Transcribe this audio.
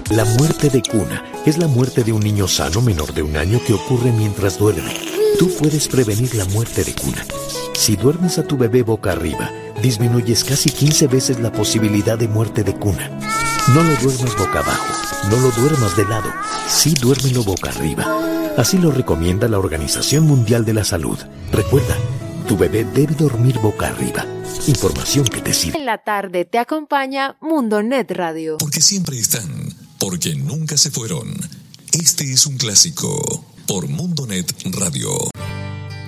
La muerte de cuna es la muerte de un niño sano menor de 1 año que ocurre mientras duerme. Tú puedes prevenir la muerte de cuna. Si duermes a tu bebé boca arriba, disminuyes casi 15 veces la posibilidad de muerte de cuna. No lo duermas boca abajo, no lo duermas de lado, sí duérmelo boca arriba. Así lo recomienda la Organización Mundial de la Salud. Recuerda, tu bebé debe dormir boca arriba. Información que te sirve. En la tarde te acompaña Mundonet Radio. Porque siempre están, porque nunca se fueron. Este es un clásico por Mundonet Radio.